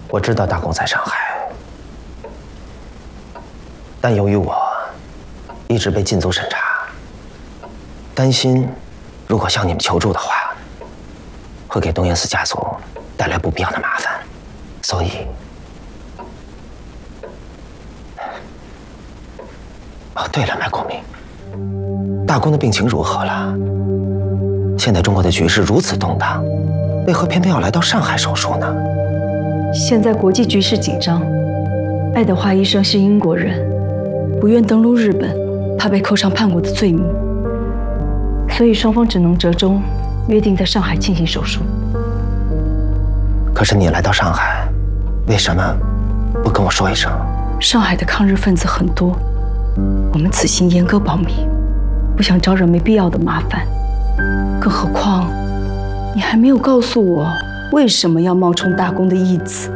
我知道大公在上海，但由于我一直被禁足审查，担心如果向你们求助的话，会给东岩寺家族带来不必要的麻烦，所以，哦，对了，麦国明，大公的病情如何了？现在中国的局势如此动荡，为何偏偏要来到上海手术呢？ 现在国际局势紧张，爱德华医生是英国人，不愿登陆日本，怕被扣上叛国的罪名，所以双方只能折中，约定在上海进行手术。 可是你来到上海，为什么不跟我说一声？ 上海的抗日分子很多，我们此行严格保密，不想招惹没必要的麻烦。更何况，你还没有告诉我为什么要冒充大公的义子。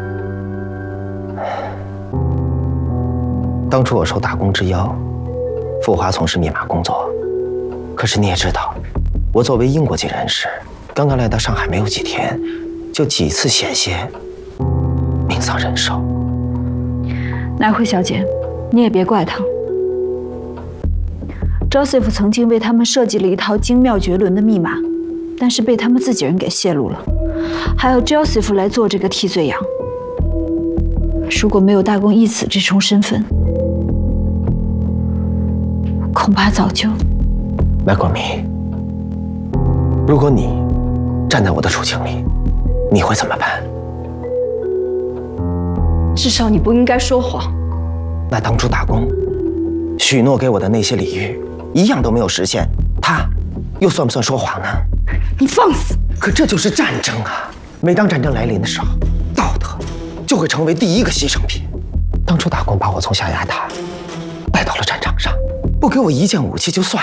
当初我受大公之邀，赴华从事密码工作。可是你也知道，我作为英国籍人士，刚刚来到上海没有几天，就几次险些命丧人手。 乃慧小姐，你也别怪他。Joseph 曾经为他们设计了一套精妙绝伦的密码，但是被他们自己人给泄露了，还要 Joseph 来做这个替罪羊。如果没有大公义子这重身份，恐怕早就…… 麦国明，如果你站在我的处境里，你会怎么办？ 至少你不应该说谎。 那当初大公许诺给我的那些礼遇，一样都没有实现，他又算不算说谎呢？ 你放肆！ 可这就是战争啊！每当战争来临的时候，道德就会成为第一个牺牲品。当初大公把我从象牙塔带到了战场上，不给我一件武器就算